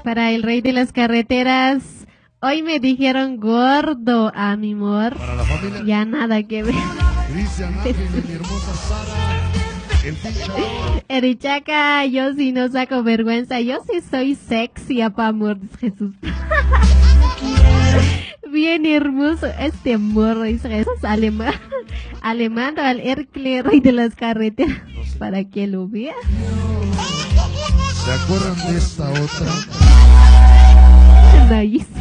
Para el rey de las carreteras, hoy me dijeron gordo a mi amor. Para la familia. Ya nada que ver. Cristian Ángel y mi hermosa Sara. El teacher. Erichaca, yo sí no saco vergüenza. Yo sí soy sexy, apa amor de Jesús. Bien hermoso este morro, dice Jesús, alemán. Alemán al Hercle, rey de las carreteras. Para que lo vea. ¿Se acuerdan de esta otra? Nice.